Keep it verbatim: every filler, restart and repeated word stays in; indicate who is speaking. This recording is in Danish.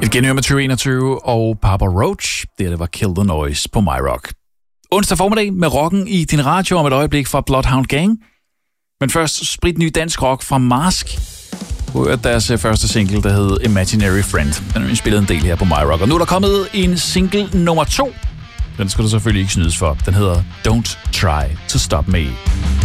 Speaker 1: Et genhør med tyve enogtyve og Papa Roach. Det, det var Kill the Noise på My Rock. Onsdag formiddag med rocken i din radio om et øjeblik fra Bloodhound Gang. Men først spritny dansk rock fra Mask. Du hørte deres første single, der hed Imaginary Friend. Den har vi spillet en del her på My Rock. Og nu er der kommet en single nummer to. Den skal du selvfølgelig ikke snydes for. Den hedder Don't Try to Stop Me.